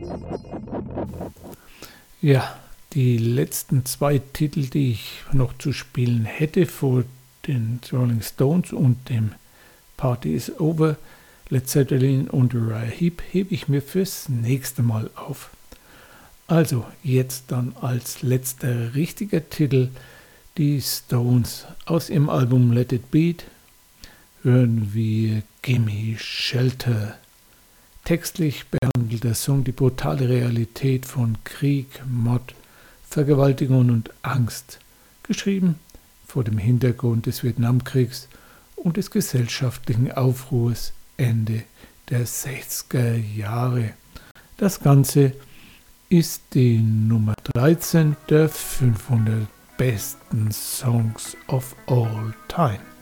Ja, die letzten zwei Titel, die ich noch zu spielen hätte vor den Rolling Stones und dem Party is Over, Led Zeppelin und Uriah Heep, hebe ich mir fürs nächste Mal auf. Also jetzt dann als letzter richtiger Titel die Stones aus ihrem Album Let It Beat hören wir Gimme Shelter. Textlich behandelt der Song die brutale Realität von Krieg, Mord, Vergewaltigung und Angst, geschrieben vor dem Hintergrund des Vietnamkriegs und des gesellschaftlichen Aufruhrs Ende der 60er Jahre. Das Ganze ist die Nummer 13 der 500 besten Songs of all time.